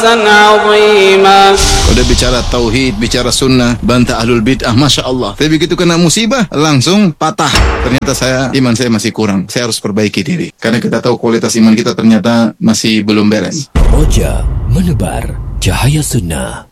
عظيما. Udah bicara tauhid, bicara sunnah, bantah ahlul bid'ah, Masya Allah. Tapi begitu kena musibah, langsung patah. Ternyata iman saya masih kurang. Saya harus perbaiki diri. Karena kita tahu kualitas iman kita ternyata masih belum beres. Roja menebar cahaya sunnah.